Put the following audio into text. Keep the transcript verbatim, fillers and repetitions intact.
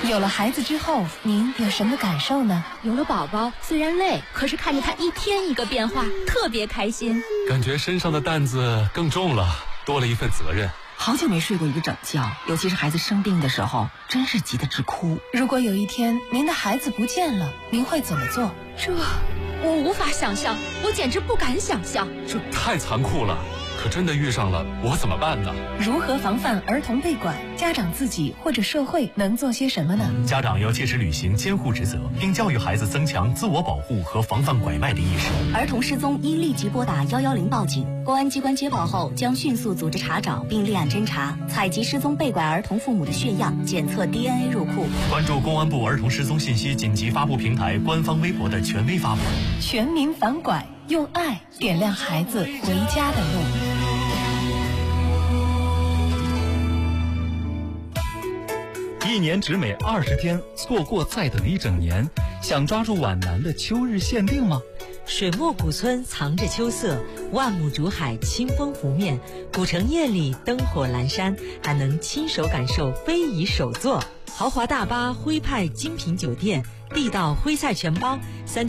有了孩子之后，您有什么感受呢？ 有了宝宝，虽然累，可是看着他一天一个变化，特别开心。 感觉身上的担子更重了，多了一份责任。 好久没睡过一个整觉，尤其是孩子生病的时候，真是急得直哭。 如果有一天您的孩子不见了，您会怎么做？ 这我无法想象，我简直不敢想象。 这太残酷了，可真的遇上了，我怎么办呢？ 如何防范儿童被拐？家长自己或者社会能做些什么呢？ 家长要切实履行监护职责，并教育孩子增强自我保护和防范拐卖的意识。 儿童失踪应立即拨打一一零报警，公安机关接报后将迅速组织查找并立案侦查，采集失踪被拐儿童父母的血样，检测 D N A 入库。 关注公安部儿童失踪信息紧急发布平台官方微博的权威发布。 全民反拐，用爱点亮孩子回家的路。 一年只美二十天，错过再等一整年。想抓住皖南的秋日限定吗？ 水墨古村藏着秋色，万亩竹海清风拂面，古城夜里灯火阑珊，还能亲手感受非遗手作。豪华大巴徽派精品酒店，地道徽菜全包，三